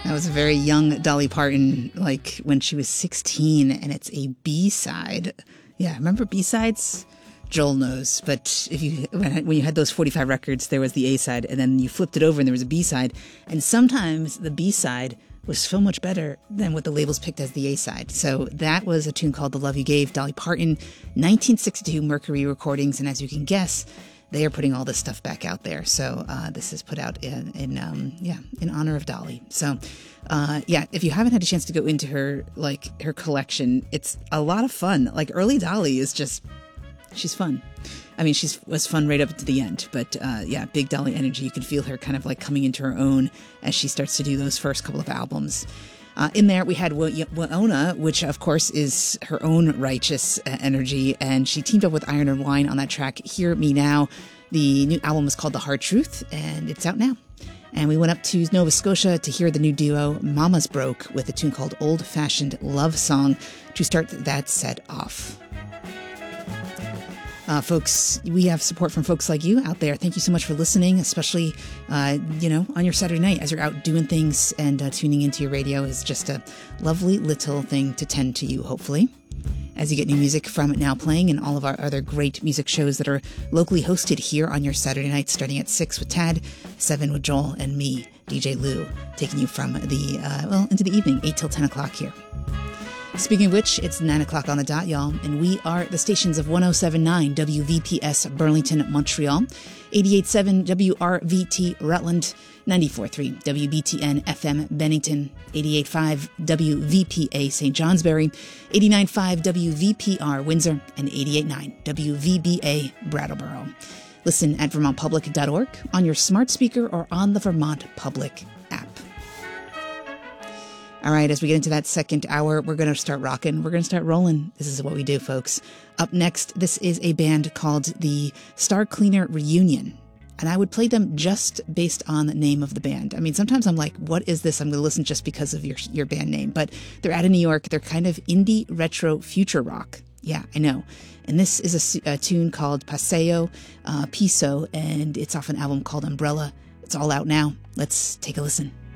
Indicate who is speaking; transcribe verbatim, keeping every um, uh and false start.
Speaker 1: That was a very young Dolly Parton, like when she was sixteen, and it's a B-side. Yeah, remember B-sides? Joel knows, but if you when you had those forty-five records, there was the A-side, and then you flipped it over and there was a B-side, and sometimes the B-side was so much better than what the labels picked as the A-side. So that was a tune called The Love You Gave, Dolly Parton, nineteen sixty-two Mercury Recordings, and as you can guess, they are putting all this stuff back out there. So uh, this is put out in, in um, yeah, in honor of Dolly. So uh, yeah, if you haven't had a chance to go into her, like her collection, it's a lot of fun. Like early Dolly is just, she's fun. I mean, she's was fun right up to the end, but uh, yeah, big Dolly energy. You can feel her kind of like coming into her own as she starts to do those first couple of albums. Uh, in there, we had Wynonna, which, of course, is her own righteous uh, energy, and she teamed up with Iron and Wine on that track, Hear Me Now. The new album is called The Hard Truth, and it's out now. And we went up to Nova Scotia to hear the new duo Mama's Broke with a tune called Old Fashioned Love Song to start that set off. Uh, folks, we have support from folks like you out there. Thank you so much for listening, especially, uh, you know, on your Saturday night as you're out doing things, and uh, tuning into your radio is just a lovely little thing to tend to you, hopefully, as you get new music from Now Playing and all of our other great music shows that are locally hosted here on your Saturday night, starting at six with Tad, seven with Joel, and me, D J Lou, taking you from the, uh, well, into the evening, eight till ten o'clock here. Speaking of which, it's nine o'clock on the dot, y'all, and we are the stations of one oh seven point nine W V P S Burlington, Montreal, eighty-eight point seven W R V T Rutland, ninety-four point three W B T N F M Bennington, eighty-eight point five W V P A Saint Johnsbury, eighty-nine point five W V P R Windsor, and eighty-eight point nine W V B A Brattleboro. Listen at vermont public dot org, on your smart speaker, or on the Vermont Public app. All right, as we get into that second hour, we're going to start rocking. We're going to start rolling. This is what we do, folks. Up next, this is a band called the Star Cleaner Reunion. And I would play them just based on the name of the band. I mean, sometimes I'm like, what is this? I'm going to listen just because of your your band name. But they're out of New York. They're kind of indie, retro, future rock. Yeah, I know. And this is a, a tune called Paseo uh, Piso, and it's off an album called Umbrella. It's all out now. Let's take a listen.